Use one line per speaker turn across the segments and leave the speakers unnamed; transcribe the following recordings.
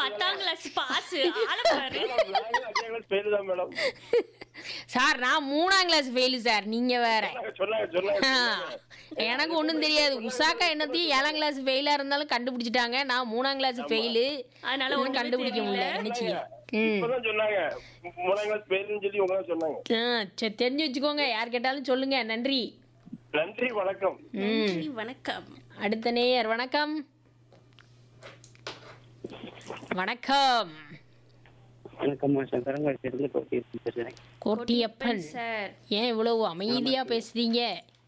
10ஆம் class pass ஆள பாரு.
மேடம்.
சார் நான் 3ஆம் கிளாஸ் ஃபெயிலு சார். நீங்க வேற. ஆ, எனக்கு ஒண்ணும் தெரியாது. உஷாக்கா என்னத்தையும் 7ஆம் கிளாஸ் ஃபெயிலா இருந்தாலும் கண்டுபிடிச்சிட்டாங்க. நான் 3ஆம் கிளாஸ் ஃபெயிலு.
அதனால
ஒன்றும்
ஒண்ணுமே
கண்டுபிடிக்க
தெரியல.
முடியல. என்ன செய்ய?
இப்பதான் சொன்னாங்க 3ஆம் கிளாஸ் பேருன்னு சொல்லி உங்க சொன்னாங்க.
சரி தெரிஞ்சு வச்சுக்கோங்க. யார் கேட்டாலும் சொல்லுங்க. நன்றி.
நன்றி வணக்கம்.
நன்றி வணக்கம்.
அடுத்த நேயர் வணக்கம். வணக்கம்.
வணக்கம்மா, சங்கரங்காட்டிலிருந்து பேசுறேன்.
கோட்டியப்பன்
சார்.
ஏன் இவ்வளவு அமைதியா பேசுறீங்க?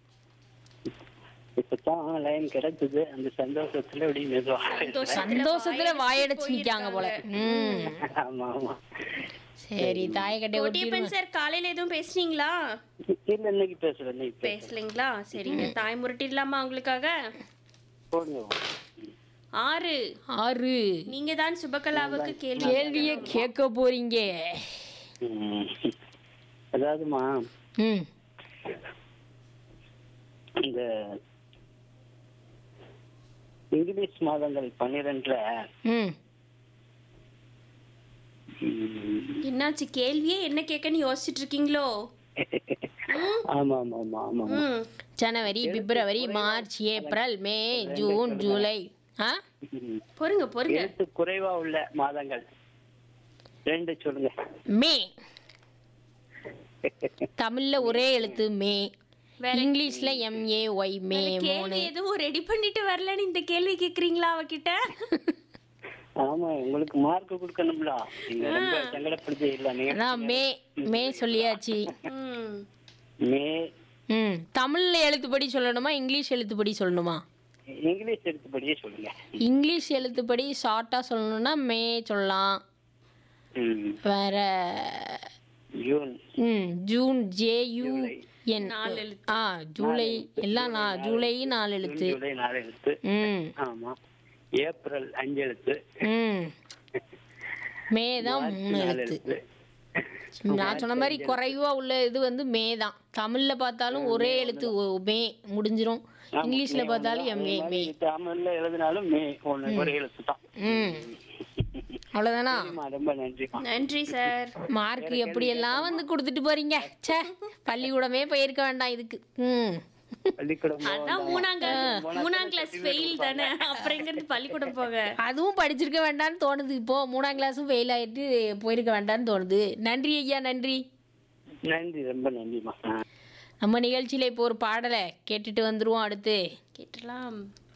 இப்பதான் லைன் கிடைச்சது, அந்த சந்தோஷத்துல இப்படி மெதுவாக.
சந்தோஷத்துல வாயடைச்சு நிக்காங்க போல.
ஆமா ஆமா.
சரி தாயக்கட்டை
கோட்டியப்பன் சார், காலையில எதுவும் பேசுனீங்களா?
இல்ல, இன்னைக்கு பேசுறேன்.
பேசலீங்களா? சரிங்க, தாய் முரட்டிடலாமா உங்களுக்காக?
போடுங்க.
6.
6.
நீங்க தான் சுபகலாவுக்கு
கேள்வியை கேட்க போறீங்க.
அதாவதுமா,
ம்
இந்த இங்கிலீஷ் மாதங்கள் 12ல
ம்
என்னாச்சு? கேள்வியே என்ன கேட்கன்னு யோசிச்சுட்டு இருக்கீங்களோ?
ஆமா ஆமா ஆமா ஆமா.
ஜனவரி, பிப்ரவரி, மார்ச், ஏப்ரல், மே, ஜூன், ஜூலை.
பொறுங்க பொறுங்க.
எழுத்து குறைவா உள்ள மாதங்கள் 2 சொல்லுங்க.
மே. தமிழ்ல ஒரே எழுத்து மே. இங்கிலீஷ்ல MAY மே.
கேள்வி எதுவும் ரெடி பண்ணிட்டு வரலன்னு இந்த கேள்வி கேக்குறீங்களா அவகிட்ட?
ஆமா, உங்களுக்கு மார்க் கொடுக்கணும்ல. நீங்க ரொம்ப சங்கடப்படுத்தி இல்ல. நீங்க
மே மே சொல்லியாச்சு.
மே.
தமிழ்ல எழுத்துப்படி சொல்லணுமா இங்கிலீஷ் எழுத்துப்படி சொல்லணுமா?
இங்கிலீஷ் எழுத்துப்படியே சொல்லுங்க.
இங்கிலீஷ் எழுத்துப்படி ஷார்ட்டா சொல்லணும்னா மே சொல்லலாம். வேற
ஜூன்.
June JUN. ஜூலை எல்லாம் ஜூலை 4 எழுத்து.
ஜூலை 4 எழுத்து. ஆமா. ஏப்ரல் 5 எழுத்து.
மே தான் 3 எழுத்து. நான் சொன்ன மாதிரி குறைவா உள்ள இது வந்து மே தான். தமிழ்ல பார்த்தாலும் ஒரே எழுத்து மே முடிஞ்சிரும். இங்கிலீஷ்ல பார்த்தாலும் MA மே.
தமிழ்ல எழுதினாலும் மே ஒரே எழுத்து தான்.
அவ்வளவுதானா?
ரொம்ப நன்றி.
நன்றி சார்.
மார்க் எப்படி எல்லாம் வந்து கொடுத்துட்டு போறீங்க. ச்சே, பள்ளிக்கூடமே போயிருக்க வேண்டாம் இதுக்கு.
அதான் 3ஆம் கிளாஸ் ஃபெயில் தானே, அப்புறம் எங்க பள்ளிக்கூடம் போக?
அதுவும் படிச்சிருக்க வேண்டாம்னு தோணுது. இப்போ 3ஆம் கிளாஸும் ஃபெயில் ஆயிட்டு போயிருக்க வேண்டாம்னு தோணுது. நன்றி ஐயா, நன்றி.
நன்றி, ரொம்ப நன்றிமா.
நம்ம நிகழ்ச்சியில இப்போ ஒரு பாடலை கேட்டுட்டு வந்துருவோம். அடுத்து
கேட்டலாம்.